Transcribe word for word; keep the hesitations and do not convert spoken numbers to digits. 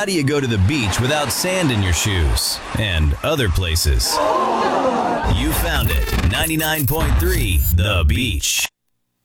do you go to the beach without sand in your shoes? And other places. You found it. ninety-nine point three The Beach.